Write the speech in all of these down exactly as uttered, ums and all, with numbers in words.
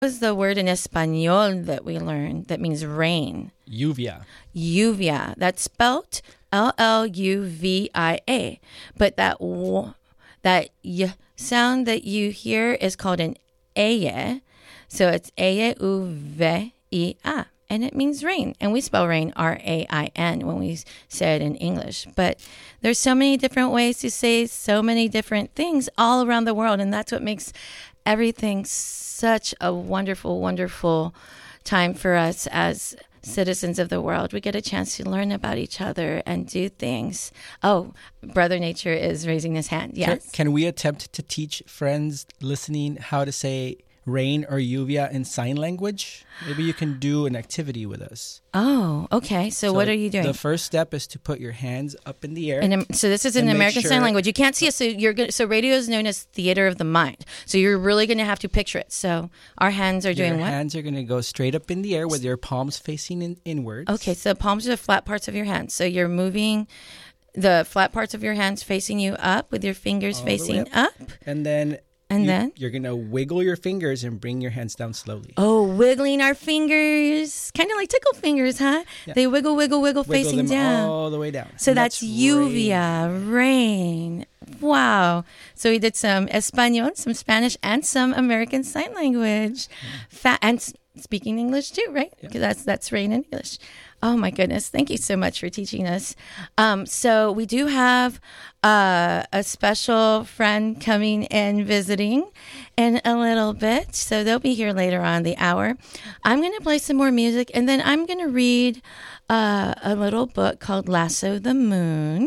Was the word in Espanol that we learned that means rain? Lluvia. Lluvia. That's spelled L L U V I A. But that w- that y sound that you hear is called an eye. So it's eye u v i a. And it means rain. And we spell rain R A I N when we say it in English. But there's so many different ways to say so many different things all around the world. And that's what makes everything such a wonderful, wonderful time for us as citizens of the world. We get a chance to learn about each other and do things. Oh, Brother Nature is raising his hand. Yes. Can, can we attempt to teach friends listening how to say rain or lluvia in sign language? Maybe you can do an activity with us. Oh, okay. So, so what are you doing? The first step is to put your hands up in the air. And, so this is in American sure Sign Language. You can't see us, so you're good. So radio is known as theater of the mind. So you're really going to have to picture it. So our hands are doing your what? Your hands are going to go straight up in the air with your palms facing in, inwards. Okay, so palms are the flat parts of your hands. So you're moving the flat parts of your hands facing you up with your fingers All facing up. up. And then And you, then? You're going to wiggle your fingers and bring your hands down slowly. Oh, wiggling our fingers. Kind of like tickle fingers, huh? Yeah. They wiggle, wiggle, wiggle, wiggle facing them down. all the way down. So and that's, that's lluvia, rain. rain. Wow. So we did some Espanol, some Spanish, and some American Sign Language. Fa- and s- speaking English too, right? Because yeah. that's, that's rain in English. Oh, my goodness. Thank you so much for teaching us. Um, so we do have uh, a special friend coming and visiting in a little bit. So they'll be here later on the hour. I'm going to play some more music, and then I'm going to read uh, a little book called Lasso the Moon.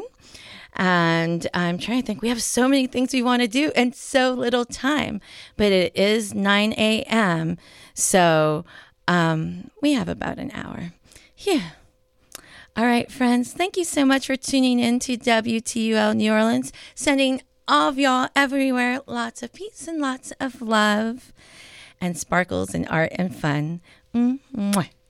And I'm trying to think. We have so many things we want to do and so little time. But it is nine a.m., so um, we have about an hour. Yeah. All right, friends. Thank you so much for tuning in to W T U L New Orleans. Sending all of y'all everywhere lots of peace and lots of love and sparkles and art and fun. Mwah.